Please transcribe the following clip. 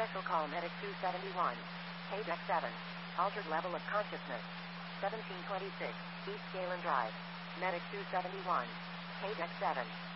Special call Medic 271. Page X7. Altered level of consciousness. 1726 East Galen Drive. Medic 271. Page X7.